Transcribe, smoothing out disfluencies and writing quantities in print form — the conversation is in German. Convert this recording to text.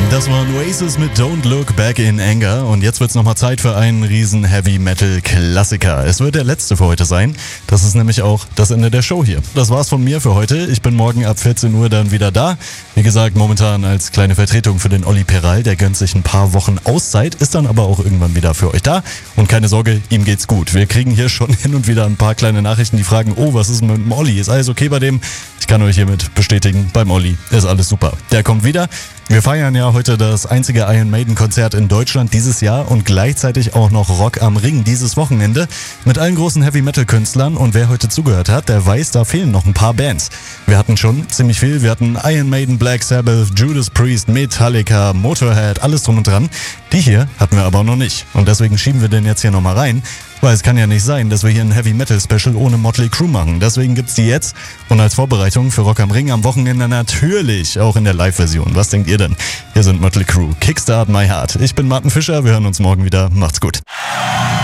Das war Oasis mit Don't Look Back in Anger und jetzt wird's nochmal Zeit für einen riesen Heavy-Metal-Klassiker. Es wird der letzte für heute sein. Das ist nämlich auch das Ende der Show hier. Das war's von mir für heute. Ich bin morgen ab 14 Uhr dann wieder da. Wie gesagt, momentan als kleine Vertretung für den Olli Peral. Der gönnt sich ein paar Wochen Auszeit, ist dann aber auch irgendwann wieder für euch da. Und keine Sorge, ihm geht's gut. Wir kriegen hier schon hin und wieder ein paar kleine Nachrichten, die fragen, oh, was ist mit dem Olli? Ist alles okay bei dem? Ich kann euch hiermit bestätigen, beim Olli ist alles super. Der kommt wieder. Wir feiern ja heute das einzige Iron Maiden Konzert in Deutschland dieses Jahr und gleichzeitig auch noch Rock am Ring dieses Wochenende mit allen großen Heavy-Metal-Künstlern. Und wer heute zugehört hat, der weiß, da fehlen noch ein paar Bands. Wir hatten schon ziemlich viel. Wir hatten Iron Maiden, Black Sabbath, Judas Priest, Metallica, Motorhead, alles drum und dran. Die hier hatten wir aber noch nicht. Und deswegen schieben wir den jetzt hier nochmal rein. Weil es kann ja nicht sein, dass wir hier ein Heavy-Metal-Special ohne Motley Crue machen. Deswegen gibt's die jetzt und als Vorbereitung für Rock am Ring am Wochenende natürlich auch in der Live-Version. Was denkt ihr denn? Hier sind Motley Crue, Kickstart My Heart. Ich bin Martin Fischer, wir hören uns morgen wieder. Macht's gut.